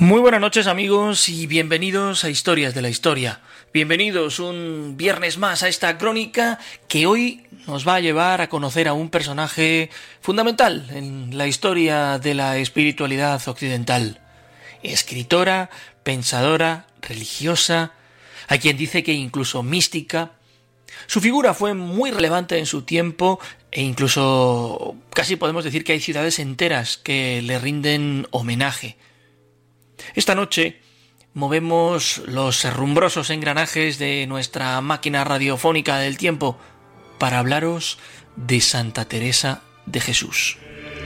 Muy buenas noches amigos y bienvenidos a Historias de la Historia. Bienvenidos un viernes más a esta crónica que hoy nos va a llevar a conocer a un personaje fundamental en la historia de la espiritualidad occidental. Escritora, pensadora, religiosa, hay quien dice que incluso mística. Su figura fue muy relevante en su tiempo e incluso casi podemos decir que hay ciudades enteras que le rinden homenaje. Esta noche movemos los herrumbrosos engranajes de nuestra máquina radiofónica del tiempo para hablaros de Santa Teresa de Jesús.